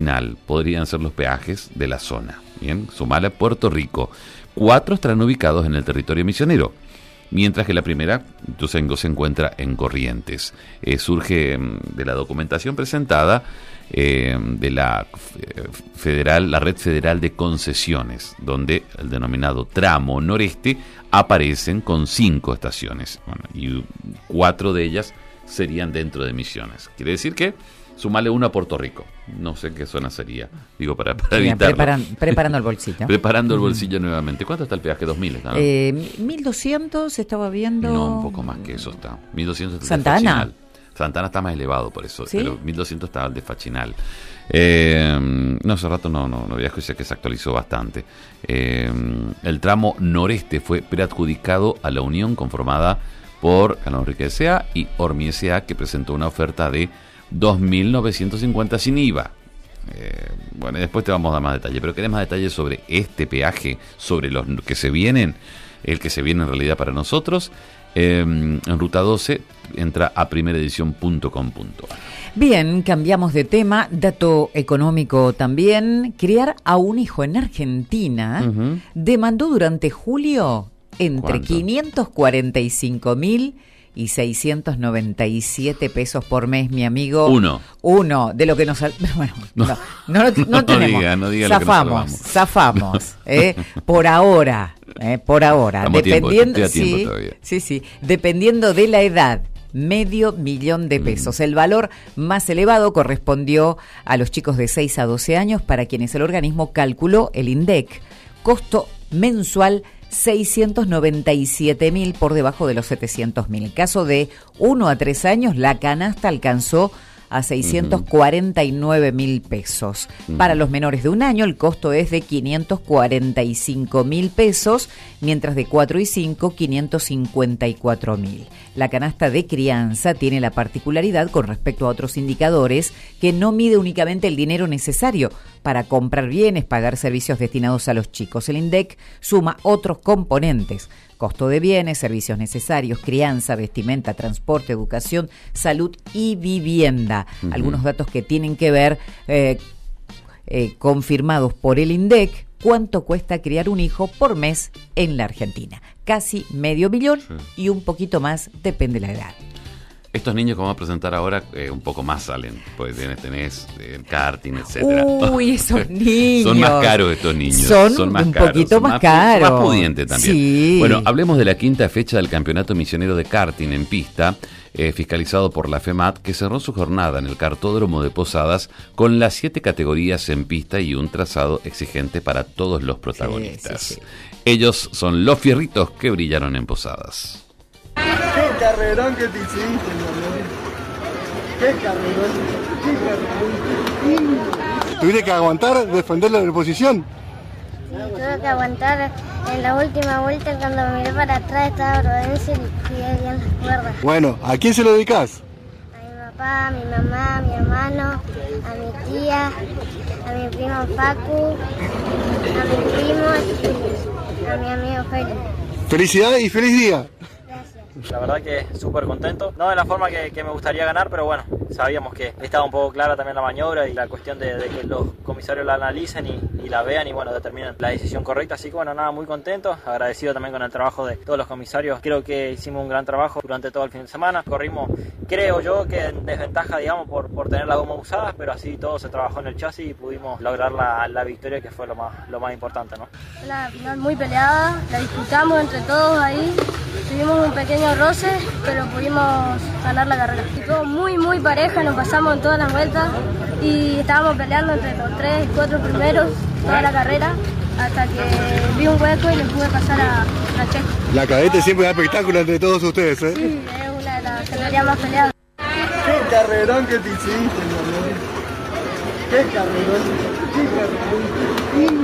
Fachinal podrían ser los peajes de la zona. Bien, sumala Puerto Rico. 4 estarán ubicados en el territorio misionero, mientras que la primera se encuentra en Corrientes. Surge de la documentación presentada de la Red Federal de Concesiones, donde el denominado tramo noreste aparecen con 5 estaciones, y 4 de ellas serían dentro de Misiones. Quiere decir que sumale una a Puerto Rico. No sé qué zona sería. Digo, para evitarlo. Preparando el bolsillo. Preparando el bolsillo nuevamente. ¿Cuánto está el peaje? 2.000, ¿no? 1.200 estaba viendo. No, un poco más que eso está. 1.200 está Santa Ana. Fachinal. Santa Ana está más elevado por eso, ¿Sí? pero 1.200 está el de Fachinal. No, hace rato no viajo, ya que se actualizó bastante. El tramo noreste fue preadjudicado a la unión conformada por Canal Enrique S.A. y Ormi S.A., que presentó una oferta de 2.950 sin IVA. Bueno, después te vamos a dar más detalle, pero ¿querés más detalles sobre este peaje, sobre los que se vienen? El que se viene en realidad para nosotros. En Ruta 12 entra a primeredición.com.ar. Bien, cambiamos de tema. Dato económico también. Criar a un hijo en Argentina demandó durante julio entre 545.000 y 697 pesos por mes, mi amigo. Uno, de lo que nos... Bueno, no tenemos. No diga Zafamos. Por ahora. Dependiendo, sí, dependiendo de la edad. $500,000 de pesos. El valor más elevado correspondió a los chicos de 6 a 12 años, para quienes el organismo calculó, el INDEC, costo mensual 697.000, por debajo de los 700.000. En caso de 1 a 3 años, la canasta alcanzó a 649.000 pesos. Para los menores de 1 año, el costo es de 545.000 pesos, mientras de 4 y 5, 554.000. La canasta de crianza tiene la particularidad con respecto a otros indicadores que no mide únicamente el dinero necesario para comprar bienes, pagar servicios destinados a los chicos. El INDEC suma otros componentes: costo de bienes, servicios necesarios, crianza, vestimenta, transporte, educación, salud y vivienda. Algunos datos que tienen que ver, confirmados por el INDEC: cuánto cuesta criar un hijo por mes en la Argentina. Casi $500,000 y un poquito más, depende de la edad. Estos niños que vamos a presentar ahora, un poco más salen, pues tenés karting, etcétera. Uy, esos niños. Son más caros estos niños. Son más un caros, poquito más caros. Son más pudientes también. Sí. Bueno, hablemos de la 5ª fecha del Campeonato Misionero de Karting en pista, fiscalizado por la FEMAT, que cerró su jornada en el Kartódromo de Posadas con las 7 categorías en pista y un trazado exigente para todos los protagonistas. Sí. Ellos son los fierritos que brillaron en Posadas. ¡Qué carrerón que te hiciste, mi amor! ¡Qué carrerón! ¿Tuviste que aguantar, defender la posición? Sí, tuve que aguantar en la última vuelta. Cuando miré para atrás estaba Prudencia y cuidé bien las cuerdas. Bueno, ¿a quién se lo dedicás? A mi papá, a mi mamá, a mi hermano, a mi tía, a mi primo Facu, a mi primo y a mi amigo Félix. Felicidades y feliz día. La verdad que súper contento, no de la forma que me gustaría ganar, pero bueno, sabíamos que estaba un poco clara también la maniobra y la cuestión de que los comisarios la analicen y la vean y bueno, determinen la decisión correcta. Así que bueno, nada, muy contento, agradecido también con el trabajo de todos los comisarios. Creo que hicimos un gran trabajo durante todo el fin de semana. Corrimos, creo yo, que en desventaja, digamos, por tener las gomas usadas, pero así todo se trabajó en el chasis y pudimos lograr la victoria, que fue lo más importante, ¿no? La final muy peleada, la disputamos entre todos ahí, tuvimos un pequeño roce, pero pudimos ganar la carrera. Y todo muy pareja, nos pasamos en todas las vueltas y estábamos peleando entre los 3 y 4 primeros toda la carrera, hasta que vi un hueco y le pude pasar a Checo. La cadete siempre da espectáculo entre todos ustedes, ¿eh? Sí, es una de las categorías más peleadas. ¡Qué carrerón que te hiciste, mi amor! ¡Qué carrerón! ¡Qué carrerón!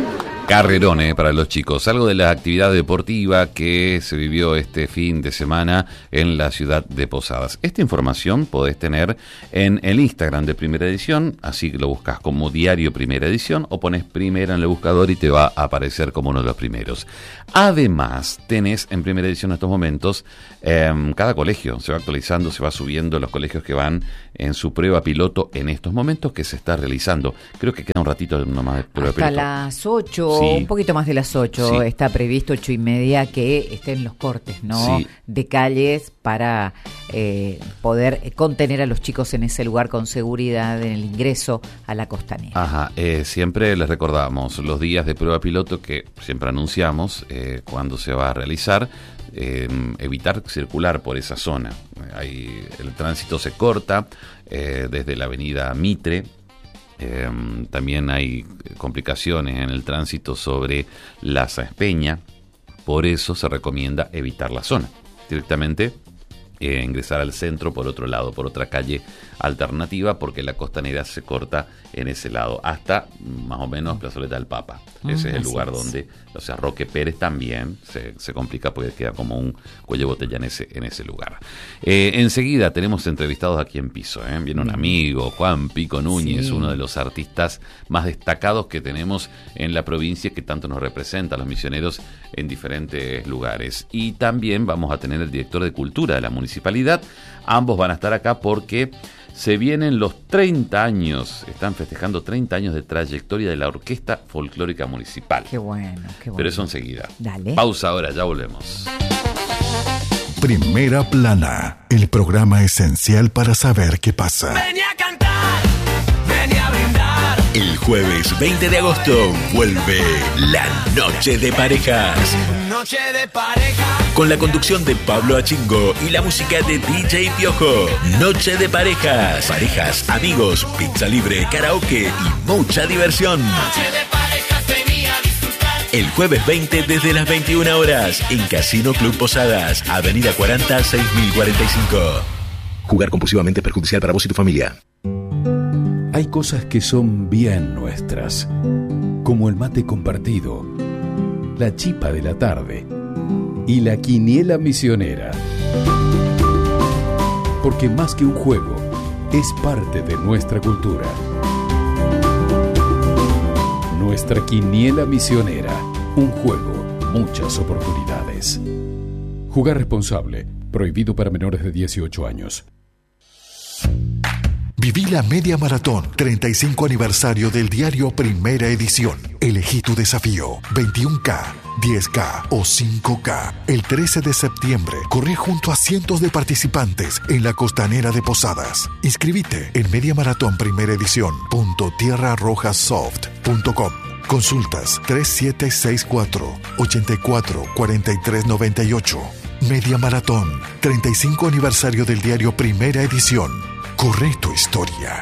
Carrerón para los chicos. Algo de la actividad deportiva que se vivió este fin de semana en la ciudad de Posadas. Esta información podés tener en el Instagram de Primera Edición, así que lo buscas como Diario Primera Edición o pones Primera en el buscador y te va a aparecer como uno de los primeros. Además, tenés en Primera Edición en estos momentos, cada colegio se va actualizando, se va subiendo los colegios que van en su prueba piloto en estos momentos que se está realizando. Creo que queda un ratito nomás de prueba piloto. Hasta las 8, sí. Un poquito más de las 8, sí. Está previsto 8:30 que estén los cortes, ¿no? Sí. De calles para poder contener a los chicos en ese lugar con seguridad en el ingreso a la costanera. Ajá, siempre les recordamos los días de prueba piloto que siempre anunciamos cuando se va a realizar. Evitar circular por esa zona. El tránsito se corta desde la avenida Mitre. También hay complicaciones en el tránsito sobre la Sáenz Peña. Por eso se recomienda evitar la zona. Directamente ingresar al centro por otro lado, por otra calle alternativa, porque la costanera se corta en ese lado, hasta más o menos Plazoleta del Papa. Ese es el lugar donde, o sea, Roque Pérez también se complica porque queda como un cuello de botella en ese lugar. Enseguida tenemos entrevistados aquí en piso. Viene un amigo, Juan Pico Núñez, uno de los artistas más destacados que tenemos en la provincia, que tanto nos representa a los misioneros en diferentes lugares. Y también vamos a tener el director de Cultura de la municipalidad. Ambos van a estar acá porque se vienen los 30 años, están festejando 30 años de trayectoria de la Orquesta Folclórica Municipal. Qué bueno, qué bueno. Pero eso enseguida. Dale. Pausa ahora, ya volvemos. Primera Plana, el programa esencial para saber qué pasa. Vení a cantar, vení a brindar. El jueves 20 de agosto vuelve la Noche de Parejas. Noche de pareja. Con la conducción de Pablo Achingo y la música de DJ Piojo. Noche de Parejas. Parejas, amigos, pizza libre, karaoke y mucha diversión. Noche de parejas, vení a disfrutar. El jueves 20 desde las 21 horas en Casino Club Posadas, Avenida 40, 6045. Jugar compulsivamente es perjudicial para vos y tu familia. Hay cosas que son bien nuestras, como el mate compartido, la chipa de la tarde y la quiniela misionera. Porque más que un juego, es parte de nuestra cultura. Nuestra quiniela misionera, un juego, muchas oportunidades. Jugar responsable, prohibido para menores de 18 años. Viví la Media Maratón, 35 aniversario del diario Primera Edición. Elegí tu desafío, 21K, 10K o 5K. El 13 de septiembre, corre junto a cientos de participantes en la costanera de Posadas. Inscribite en mediamaratonprimeraedición.tierrarrojasoft.com. Consultas 3764-844398. Media Maratón, 35 aniversario del diario Primera Edición. Corre tu historia.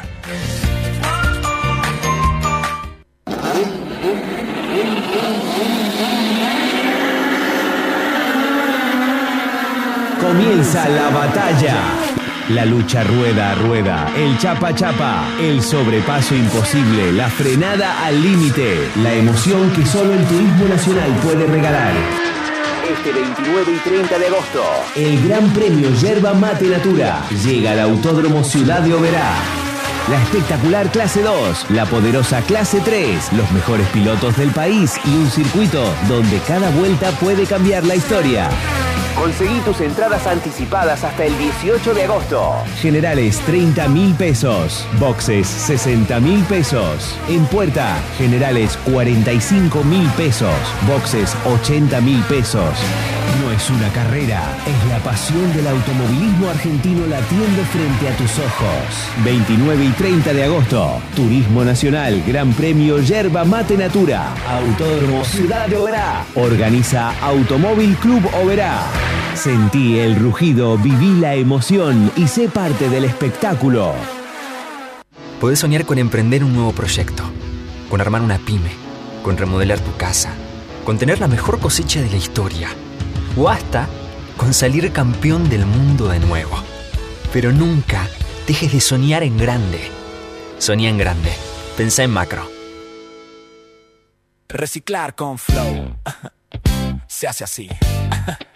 Comienza la batalla. La lucha rueda a rueda, el chapa chapa, el sobrepaso imposible, la frenada al límite, la emoción que solo el turismo nacional puede regalar. Este 29 y 30 de agosto, el Gran Premio Yerba Mate Natura llega al Autódromo Ciudad de Oberá. La espectacular Clase 2, la poderosa Clase 3, los mejores pilotos del país y un circuito donde cada vuelta puede cambiar la historia. Conseguí tus entradas anticipadas hasta el 18 de agosto. Generales 30.000 pesos. Boxes 60.000 pesos. En puerta, generales 45.000 pesos. Boxes 80.000 pesos. No es una carrera, es la pasión del automovilismo argentino latiendo frente a tus ojos. 29 y 30 de agosto. Turismo Nacional, Gran Premio Yerba Mate Natura. Autódromo Ciudad de Oberá. Organiza Automóvil Club Oberá. Sentí el rugido, viví la emoción y sé parte del espectáculo. Podés soñar con emprender un nuevo proyecto, con armar una pyme, con remodelar tu casa, con tener la mejor cosecha de la historia, o hasta con salir campeón del mundo de nuevo. Pero nunca dejes de soñar en grande. Soñá en grande. Pensá en macro. Reciclar con flow. Se hace así.